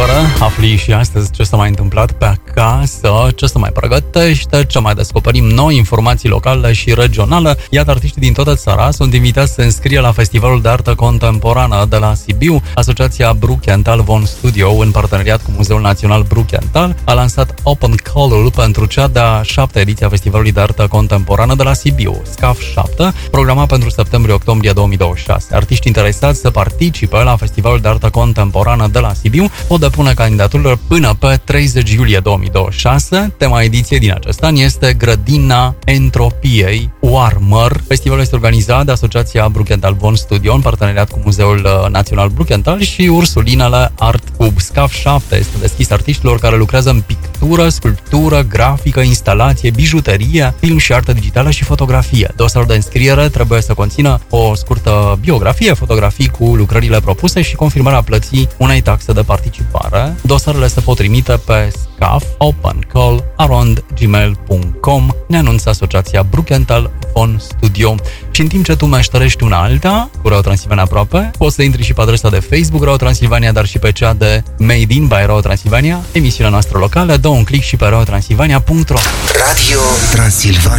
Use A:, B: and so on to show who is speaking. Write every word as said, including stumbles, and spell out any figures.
A: Timișoara. Afli și astăzi ce s-a mai întâmplat pe acasă, ce se mai pregătește, ce mai descoperim noi, informații locale și regionale. Iată, artiștii din toată țara sunt invitați să se înscrie la Festivalul de Artă Contemporană de la Sibiu. Asociația Brukenthal Von Studio, în parteneriat cu Muzeul Național Brukenthal, a lansat Open Call-ul pentru cea de-a șaptea ediție a Festivalului de Artă Contemporană de la Sibiu, S C A F șapte, programat pentru septembrie-octombrie două mii douăzeci și șase. Artiști interesați să participe la Festivalul de Artă Contemporană de la Sibiu pot depune candidaturile până pe treizeci iulie două mii douăzeci și șase. Tema ediției din acest an este Grădina Entropiei Warmer. Festivalul este organizat de Asociația Brukenthal Von Studio în parteneriat cu Muzeul Național Brukenthal și Ursulinele Art Cube. S C A F șapte este deschis artiștilor care lucrează în pictură, sculptură, grafică, instalație, bijuterie, film și artă digitală și fotografie. Dosarul de înscriere trebuie să conțină o scurtă biografie, fotografii cu lucrările propuse și confirmarea plății unei taxe de participare. Dosarele se pot trimite pe scaf opencall arond gmail punct com. Ne anunță Asociația Brukenthal Von Studio. Și în timp ce tu meșterești una alta, cu Radio Transilvania aproape, poți să intri și pe adresa de Facebook Radio Transilvania, dar și pe cea de Made in by Radio Transilvania, emisiunea noastră locală. Dă un click și pe radio transilvania punct ro.
B: Radio Transilvania.